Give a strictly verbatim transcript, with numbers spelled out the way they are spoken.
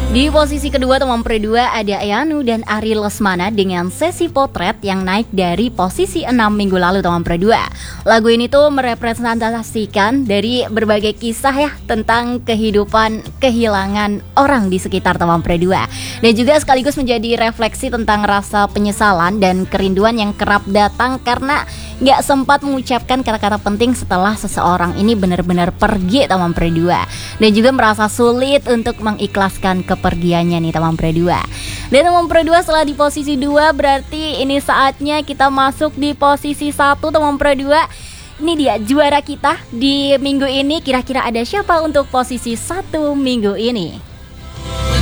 Di posisi kedua teman pre dua ada Ayanu dan Ari Lesmana dengan sesi potret yang naik dari posisi enam minggu lalu teman pre dua. Lagu ini tuh merepresentasikan dari berbagai kisah ya tentang kehidupan kehilangan orang di sekitar teman pre dua. Dan juga sekaligus menjadi refleksi tentang rasa penyesalan dan kerinduan yang kerap datang karena gak sempat mengucapkan kata-kata penting setelah seseorang ini benar-benar pergi teman pre dua. Dan juga merasa sulit untuk mengikhlaskan kepergiannya nih teman pre dua. Dan teman pre dua setelah di posisi dua berarti ini saatnya kita masuk di posisi satu teman pre dua. Ini dia juara kita di minggu ini. Kira-kira ada siapa untuk posisi satu minggu ini?